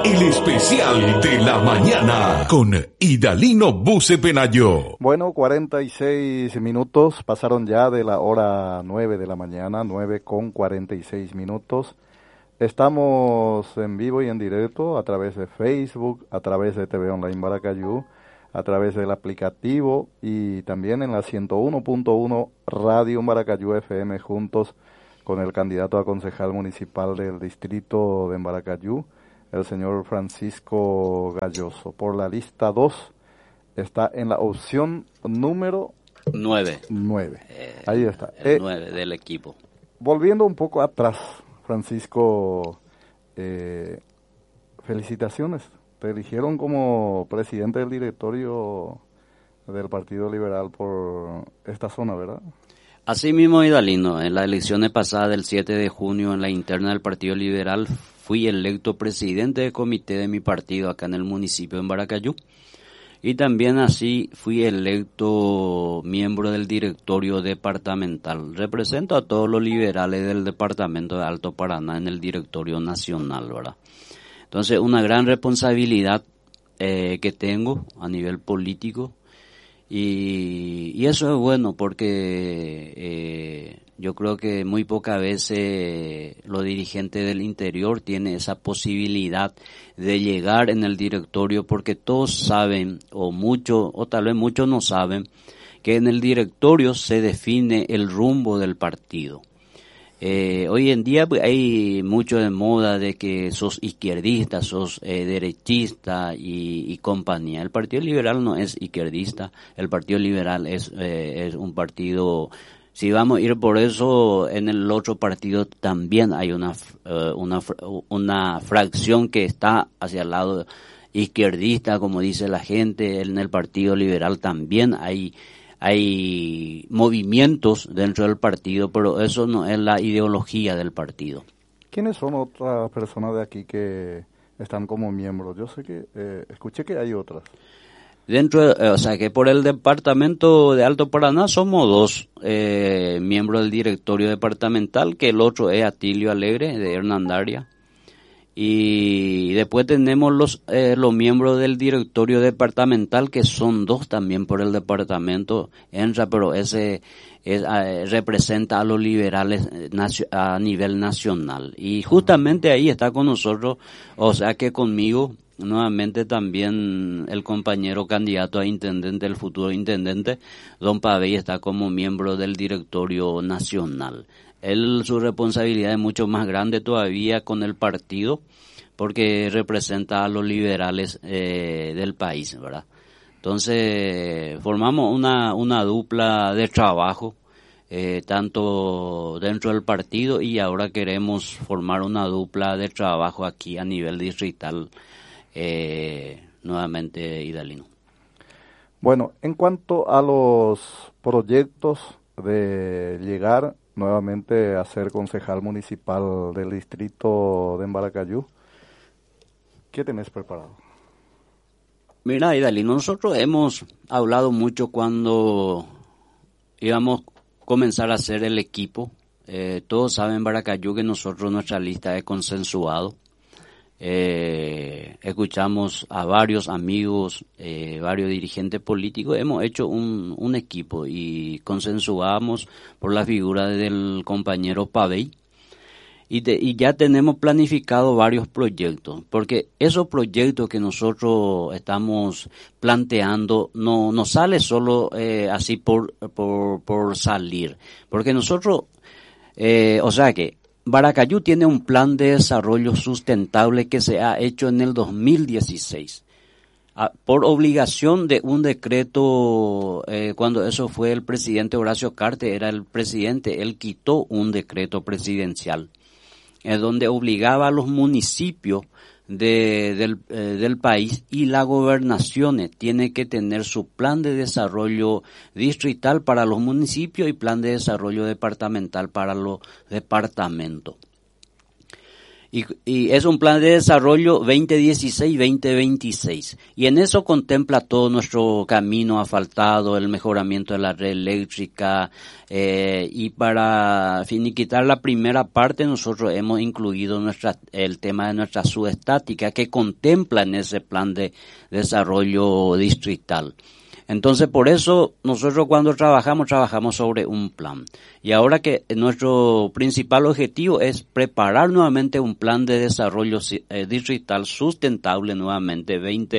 El especial de la mañana con Idalino Buce Penayo. Bueno, 46 minutos pasaron ya de la hora 9 de la mañana, 9:46. Estamos en vivo y en directo a través de Facebook, a través de TV Online Maracayú, a través del aplicativo y también en la 101.1 Radio Maracayú FM, juntos con el candidato a concejal municipal del distrito de Maracayú, el señor Francisco Galloso. Por la lista 2 está en la opción número 9. Ahí está. 9 del equipo. Volviendo un poco atrás, Francisco, felicitaciones. Te eligieron como presidente del directorio del Partido Liberal por esta zona, ¿verdad? Así mismo, Idalino, en las elecciones pasadas del 7 de junio en la interna del Partido Liberal fui electo presidente del comité de mi partido acá en el municipio de Maracayú. Y también así fui electo miembro del directorio departamental. Represento a todos los liberales del departamento de Alto Paraná en el directorio nacional, ¿verdad? Entonces, una gran responsabilidad que tengo a nivel político. Y eso es bueno porque yo creo que muy pocas veces los dirigentes del interior tienen esa posibilidad de llegar en el directorio, porque todos saben, o tal vez muchos no saben, que en el directorio se define el rumbo del partido. Hoy en día pues, hay mucho de moda de que sos izquierdista, sos derechista y compañía. El Partido Liberal no es izquierdista, el Partido Liberal es un partido. Si vamos a ir por eso, en el otro partido también hay una fracción que está hacia el lado izquierdista, como dice la gente. En el Partido Liberal también hay movimientos dentro del partido, pero eso no es la ideología del partido. ¿Quiénes son otras personas de aquí que están como miembros? Yo sé que escuché que hay otras. O sea que por el departamento de Alto Paraná somos 2 miembros del directorio departamental, que el otro es Atilio Alegre de Hernandaria. Y después tenemos los miembros del directorio departamental, que son 2 también por el departamento ENRA, pero ese representa a los liberales a nivel nacional. Y justamente ahí está con nosotros, o sea que conmigo, nuevamente también el compañero candidato a intendente, el futuro intendente, don Pavey, está como miembro del directorio nacional. Su responsabilidad es mucho más grande todavía con el partido, porque representa a los liberales del país, ¿verdad? Entonces, formamos una dupla de trabajo, tanto dentro del partido, y ahora queremos formar una dupla de trabajo aquí a nivel distrital, nuevamente, Idalino. Bueno, en cuanto a los proyectos de llegar nuevamente a ser concejal municipal del distrito de Maracayú, ¿qué tenés preparado? Mira, Idalino, nosotros hemos hablado mucho cuando íbamos a comenzar a hacer el equipo. Todos saben en Maracayú que nuestra lista es consensuado. Escuchamos a varios amigos, varios dirigentes políticos. Hemos hecho un equipo y consensuamos por la figura del compañero Pavey, y ya tenemos planificado varios proyectos, porque esos proyectos que nosotros estamos planteando no sale solo así por salir, porque nosotros, o sea que Maracayú tiene un plan de desarrollo sustentable que se ha hecho en el 2016. Por obligación de un decreto, cuando eso fue el presidente Horacio Cartes, era el presidente, él quitó un decreto presidencial, donde obligaba a los municipios del país, y las gobernaciones tienen que tener su plan de desarrollo distrital para los municipios y plan de desarrollo departamental para los departamentos. Y es un plan de desarrollo 2016-2026. Y en eso contempla todo nuestro camino asfaltado, el mejoramiento de la red eléctrica, y para finiquitar la primera parte nosotros hemos incluido el tema de nuestra subestática que contempla en ese plan de desarrollo distrital. Entonces, por eso nosotros cuando trabajamos sobre un plan. Y ahora que nuestro principal objetivo es preparar nuevamente un plan de desarrollo distrital sustentable nuevamente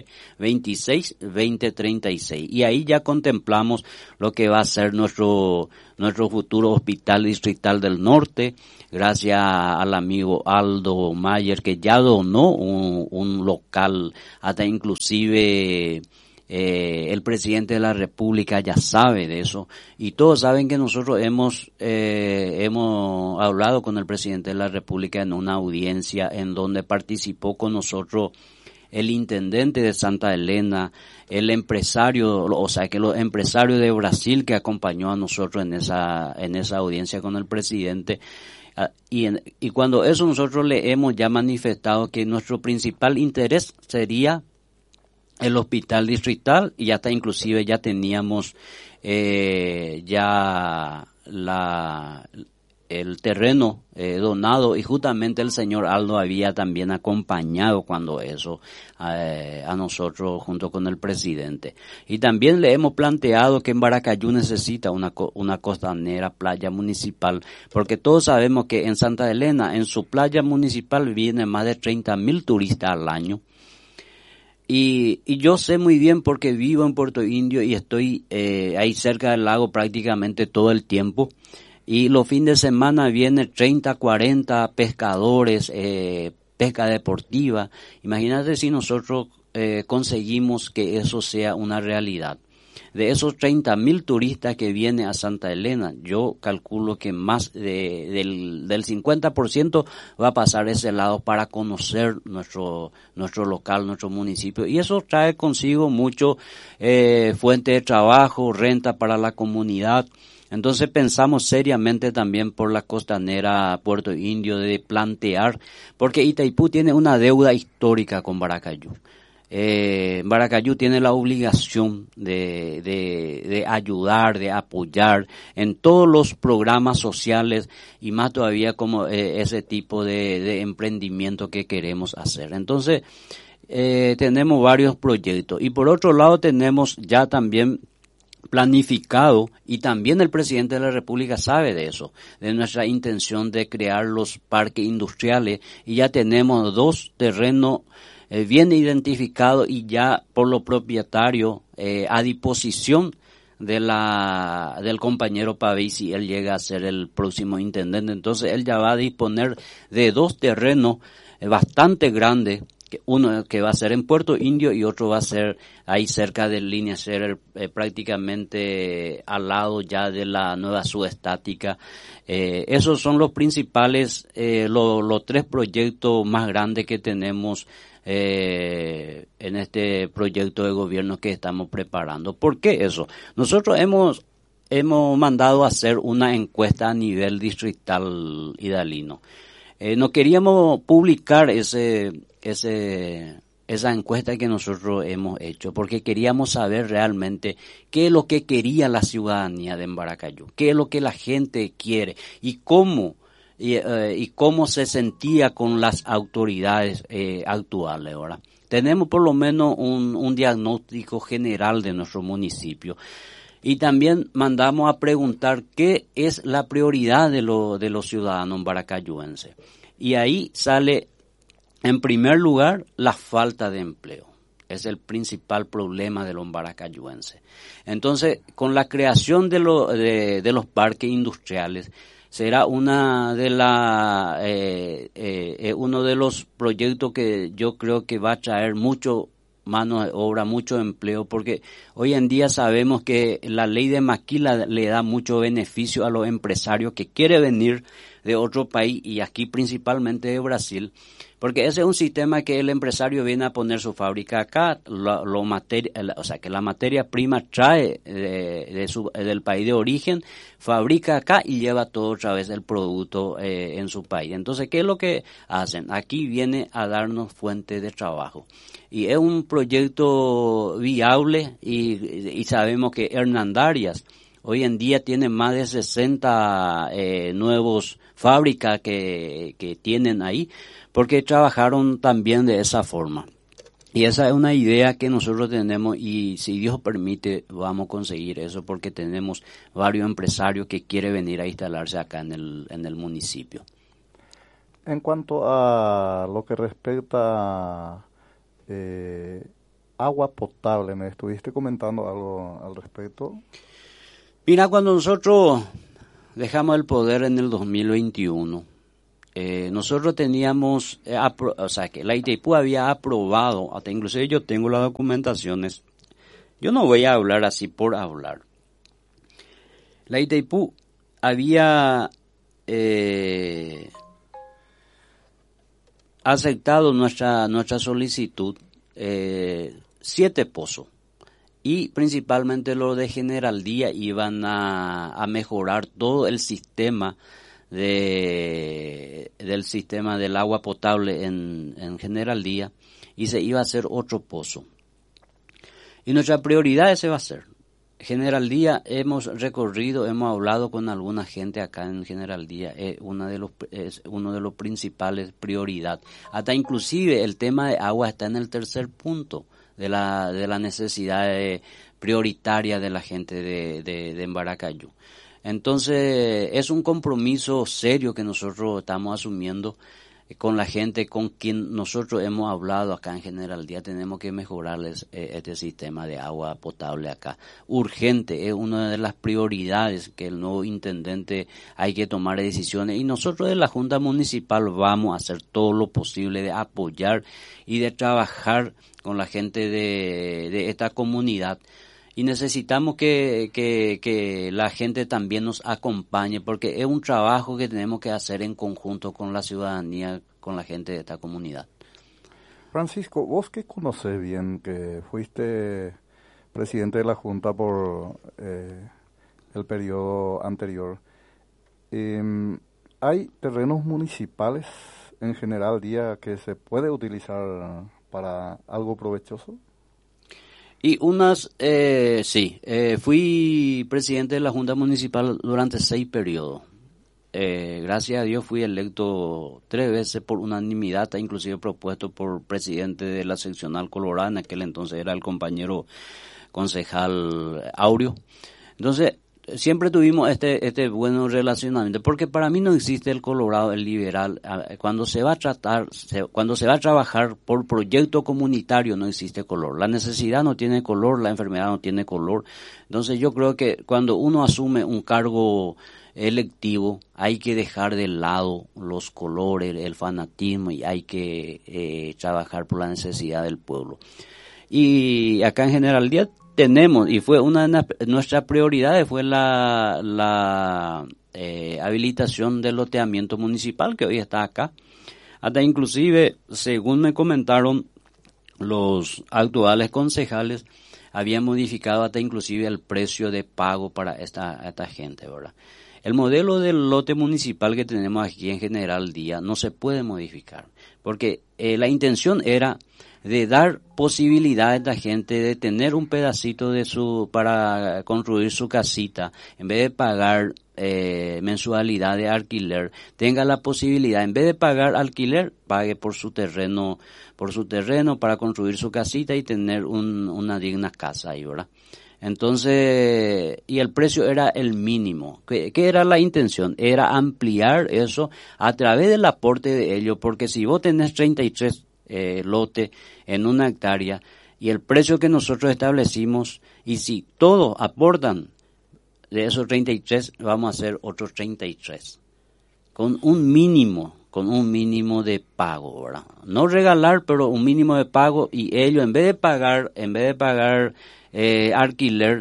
2026-2036. Y ahí ya contemplamos lo que va a ser nuestro futuro hospital distrital del norte, gracias al amigo Aldo Mayer, que ya donó un local, hasta inclusive el presidente de la República ya sabe de eso, y todos saben que nosotros hemos hablado con el presidente de la República en una audiencia en donde participó con nosotros el intendente de Santa Elena, el empresario, o sea que los empresarios de Brasil que acompañó a nosotros en esa audiencia con el presidente. Y cuando eso nosotros le hemos ya manifestado que nuestro principal interés sería el hospital distrital, y hasta inclusive ya teníamos ya el terreno donado, y justamente el señor Aldo había también acompañado cuando eso a nosotros junto con el presidente. Y también le hemos planteado que en Baracayú necesita una costanera, playa municipal, porque todos sabemos que en Santa Elena, en su playa municipal, vienen más de 30,000 turistas al año. Y yo sé muy bien porque vivo en Puerto Indio y estoy ahí cerca del lago prácticamente todo el tiempo. Y los fines de semana vienen 30, 40 pescadores, pesca deportiva. Imagínate si nosotros conseguimos que eso sea una realidad. De esos 30,000 turistas que vienen a Santa Elena, yo calculo que más del 50% va a pasar ese lado para conocer nuestro local, nuestro municipio. Y eso trae consigo mucho fuente de trabajo, renta para la comunidad. Entonces pensamos seriamente también por la costanera Puerto Indio de plantear, porque Itaipú tiene una deuda histórica con Baracayú. Baracayú tiene la obligación de ayudar, de apoyar en todos los programas sociales, y más todavía como ese tipo de emprendimiento que queremos hacer. Entonces, tenemos varios proyectos, y por otro lado tenemos ya también planificado, y también el presidente de la República sabe de eso, de nuestra intención de crear los parques industriales, y ya tenemos 2 terrenos bien identificado y ya por los propietarios a disposición del compañero Pavés, si él llega a ser el próximo intendente. Entonces él ya va a disponer de 2 terrenos bastante grandes, uno que va a ser en Puerto Indio y otro va a ser ahí cerca de Línea Ser, prácticamente al lado ya de la nueva subestática. Esos son los principales, los 3 proyectos más grandes que tenemos en este proyecto de gobierno que estamos preparando. ¿Por qué eso? Nosotros hemos mandado a hacer una encuesta a nivel distrital hidalino. No queríamos publicar esa encuesta que nosotros hemos hecho, porque queríamos saber realmente qué es lo que quería la ciudadanía de Embaracayú, qué es lo que la gente quiere y cómo se sentía con las autoridades actuales. Ahora tenemos por lo menos un diagnóstico general de nuestro municipio, y también mandamos a preguntar qué es la prioridad de los ciudadanos baracayuenses, y ahí sale en primer lugar la falta de empleo. Es el principal problema de los baracayuenses. Entonces, con la creación de los parques industriales, será uno de los proyectos que yo creo que va a traer mucho mano de obra, mucho empleo, porque hoy en día sabemos que la ley de Maquila le da mucho beneficio a los empresarios que quieren venir de otro país, y aquí principalmente de Brasil, Porque ese es un sistema que el empresario viene a poner su fábrica acá, o sea, que la materia prima trae del país de origen, fabrica acá y lleva todo otra vez el producto en su país. Entonces, ¿qué es lo que hacen? Aquí viene a darnos fuente de trabajo. Y es un proyecto viable y sabemos que Hernandarias hoy en día tiene más de 60 nuevos fábricas que tienen ahí, porque trabajaron también de esa forma. Y esa es una idea que nosotros tenemos y si Dios permite vamos a conseguir eso porque tenemos varios empresarios que quieren venir a instalarse acá en el municipio. En cuanto a lo que respecta a agua potable, me estuviste comentando algo al respecto. Mira, cuando nosotros dejamos el poder en el 2021, nosotros teníamos, o sea, que la Itaipú había aprobado, hasta inclusive yo tengo las documentaciones, yo no voy a hablar así por hablar. La Itaipú había aceptado nuestra solicitud, 7 pozos. Y principalmente los de Generaldía iban a mejorar todo el sistema del sistema del agua potable en Generaldía y se iba a hacer otro pozo. Y nuestra prioridad ese va a ser. Generaldía hemos recorrido, hemos hablado con alguna gente acá en Generaldía, es uno de los principales prioridades. Hasta inclusive el tema de agua está en el tercer punto de la necesidad prioritaria de la gente de Embaracayú. Entonces es un compromiso serio que nosotros estamos asumiendo con la gente con quien nosotros hemos hablado acá en Generaldía. Tenemos que mejorarles este sistema de agua potable acá. Urgente, es una de las prioridades que el nuevo intendente hay que tomar decisiones y nosotros de la Junta Municipal vamos a hacer todo lo posible de apoyar y de trabajar con la gente de esta comunidad. Y necesitamos que la gente también nos acompañe porque es un trabajo que tenemos que hacer en conjunto con la ciudadanía, con la gente de esta comunidad. Francisco, vos que conoces bien, que fuiste presidente de la Junta por el periodo anterior, ¿hay terrenos municipales en Generaldía que se puede utilizar para algo provechoso? Y sí, fui presidente de la Junta Municipal durante 6 periodos. Gracias a Dios fui electo 3 veces por unanimidad, inclusive propuesto por presidente de la seccional Colorada, en aquel entonces era el compañero concejal Aureo. Entonces, siempre tuvimos este buen relacionamiento, porque para mí no existe el colorado, el liberal. Cuando se va a trabajar por proyecto comunitario no existe color. La necesidad no tiene color, la enfermedad no tiene color. Entonces yo creo que cuando uno asume un cargo electivo hay que dejar de lado los colores, el fanatismo y hay que trabajar por la necesidad del pueblo. Y acá en Generaldía tenemos, y fue una de nuestras prioridades, fue la habilitación del loteamiento municipal que hoy está acá. Hasta inclusive, según me comentaron los actuales concejales, habían modificado hasta inclusive el precio de pago para esta gente, ¿verdad? El modelo del lote municipal que tenemos aquí en Generaldía no se puede modificar, porque la intención era de dar posibilidad a esta gente de tener un pedacito para construir su casita, en vez de pagar mensualidad de alquiler, tenga la posibilidad, en vez de pagar alquiler, pague por su terreno para construir su casita y tener una digna casa ahí, ¿verdad? Entonces, y el precio era el mínimo. ¿Qué era la intención? Era ampliar eso a través del aporte de ellos, porque si vos tenés 33 lote en 1 hectárea y el precio que nosotros establecimos, y si todos aportan de esos 33, vamos a hacer otros 33 con un mínimo de pago, ¿verdad? No regalar, pero un mínimo de pago, y ellos en vez de pagar alquiler,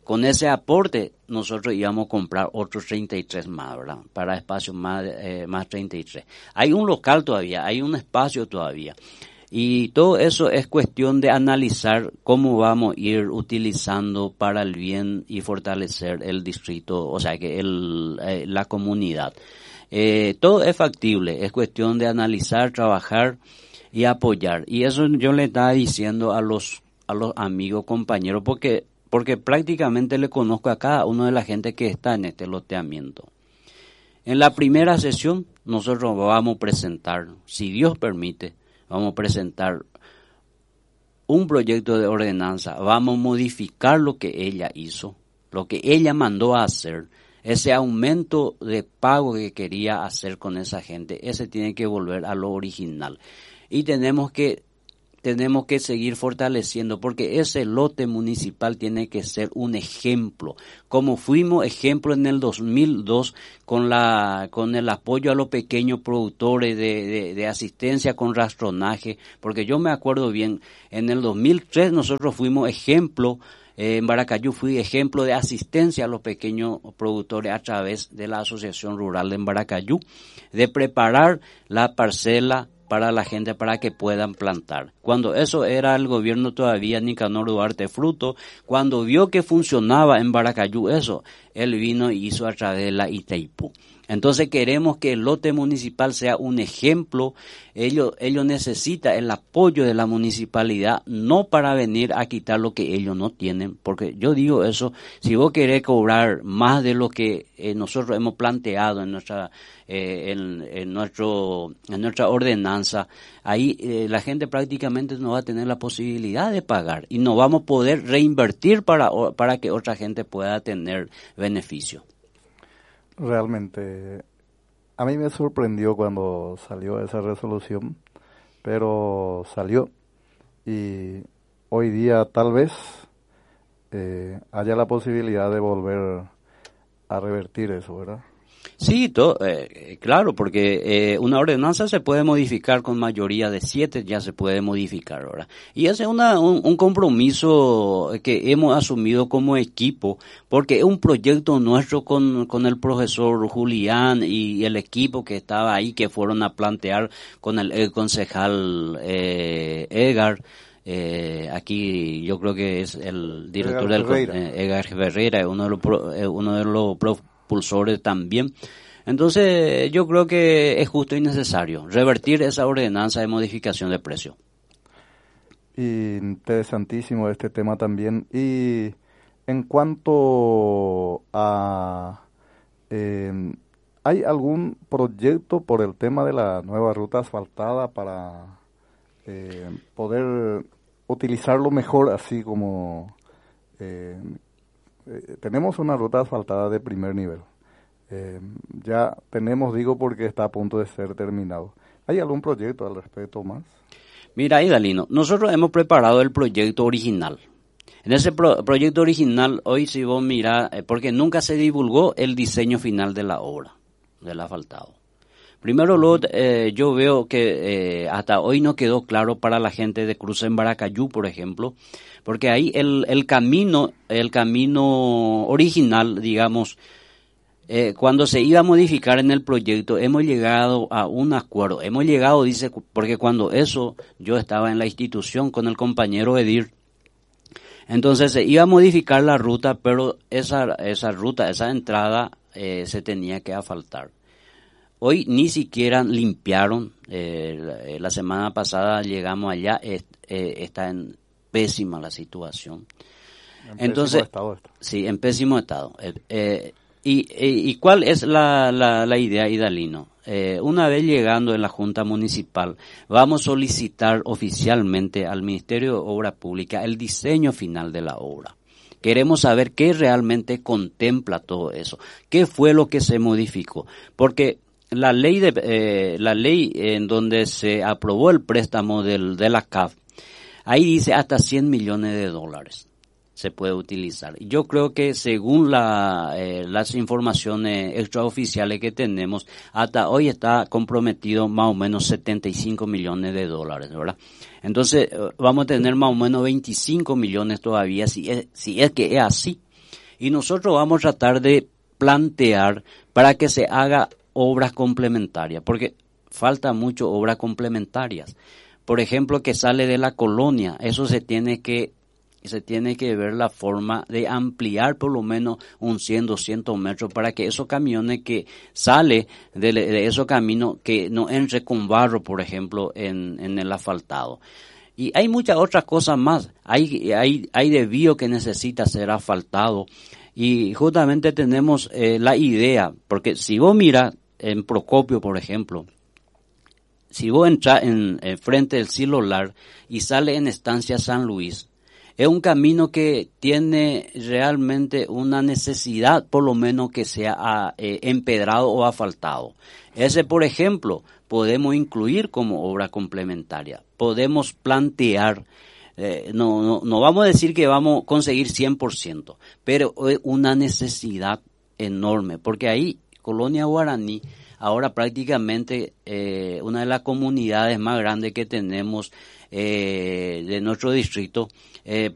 con ese aporte nosotros íbamos a comprar otros 33 más, ¿verdad? Para espacios más 33. Hay un local todavía, hay un espacio todavía. Y todo eso es cuestión de analizar cómo vamos a ir utilizando para el bien y fortalecer el distrito, o sea, que la comunidad. Todo es factible, es cuestión de analizar, trabajar y apoyar. Y eso yo le estaba diciendo a los amigos, compañeros, porque prácticamente le conozco a cada uno de la gente que está en este loteamiento. En la primera sesión nosotros vamos a presentar, si Dios permite, vamos a presentar un proyecto de ordenanza, vamos a modificar lo que ella hizo, lo que ella mandó a hacer, ese aumento de pago que quería hacer con esa gente, ese tiene que volver a lo original. Y tenemos que seguir fortaleciendo, porque ese lote municipal tiene que ser un ejemplo, como fuimos ejemplo en el 2002 con el apoyo a los pequeños productores de asistencia con rastronaje, porque yo me acuerdo bien, en el 2003 nosotros fuimos ejemplo, en Baracayú fui ejemplo de asistencia a los pequeños productores a través de la Asociación Rural de Baracayú, de preparar la parcela para la gente para que puedan plantar. Cuando eso era el gobierno todavía Nicanor Duarte Fruto, cuando vio que funcionaba en Baracayú eso, él vino y hizo a través de la Itaipú. Entonces queremos que el lote municipal sea un ejemplo. Ellos necesitan el apoyo de la municipalidad, no para venir a quitar lo que ellos no tienen, porque yo digo eso, si vos querés cobrar más de lo que nosotros hemos planteado en nuestra ordenanza, ahí la gente prácticamente no va a tener la posibilidad de pagar y no vamos a poder reinvertir para que otra gente pueda tener beneficio. Realmente, a mí me sorprendió cuando salió esa resolución, pero salió y hoy día tal vez haya la posibilidad de volver a revertir eso, ¿verdad? Sí, claro, porque una ordenanza se puede modificar con mayoría de 7, ya se puede modificar, ¿verdad? Y ese es un compromiso que hemos asumido como equipo, porque es un proyecto nuestro con el profesor Julián y el equipo que estaba ahí, que fueron a plantear con el concejal Edgar. Aquí yo creo que es el director Edgar Ferreira, uno de los propulsores también. Entonces yo creo que es justo y necesario revertir esa ordenanza de modificación de precio. Interesantísimo este tema también. Y en cuanto a ¿hay algún proyecto por el tema de la nueva ruta asfaltada para poder utilizarlo mejor, así como tenemos una ruta asfaltada de primer nivel? Ya tenemos, digo, porque está a punto de ser terminado. ¿Hay algún proyecto al respecto más? Mira, Idalino, nosotros hemos preparado el proyecto original. En ese proyecto original, hoy si vos mirás, porque nunca se divulgó el diseño final de la obra, del asfaltado. Primero, yo veo que hasta hoy no quedó claro para la gente de Cruce en Baracayú, por ejemplo, porque ahí el camino original, digamos, cuando se iba a modificar en el proyecto, hemos llegado a un acuerdo. Hemos llegado, dice, porque cuando yo estaba en la institución con el compañero Edir, entonces se iba a modificar la ruta, pero esa entrada se tenía que asfaltar. Hoy ni siquiera limpiaron, la semana pasada llegamos allá, está en pésima la situación. Entonces, pésimo estado está. Sí, en pésimo estado. ¿Y cuál es la idea, Idalino? Una vez llegando en la Junta Municipal, vamos a solicitar oficialmente al Ministerio de Obra Pública el diseño final de la obra. Queremos saber qué realmente contempla todo eso, qué fue lo que se modificó, porque la ley en donde se aprobó el préstamo de la CAF, ahí dice hasta 100 millones de dólares se puede utilizar. Yo creo que según las informaciones extraoficiales que tenemos, hasta hoy está comprometido más o menos 75 millones de dólares, ¿verdad? Entonces vamos a tener más o menos 25 millones todavía, si es que es así. Y nosotros vamos a tratar de plantear para que se haga obras complementarias, porque falta mucho obras complementarias. Por ejemplo, que sale de la colonia, eso se tiene que ver la forma de ampliar por lo menos un 100, 200 metros para que esos camiones que sale de esos caminos que no entre con barro, por ejemplo, en el asfaltado. Y hay muchas otras cosas más. Hay desvío que necesita ser asfaltado. Y justamente tenemos la idea, porque si vos miras en Procopio, por ejemplo, si vos entras en frente del Silolar y sale en Estancia San Luis, es un camino que tiene realmente una necesidad, por lo menos que sea empedrado o asfaltado. Ese, por ejemplo, podemos incluir como obra complementaria. Podemos plantear, no vamos a decir que vamos a conseguir 100%, pero es una necesidad enorme, porque ahí, Colonia Guaraní, ahora prácticamente una de las comunidades más grandes que tenemos de nuestro distrito,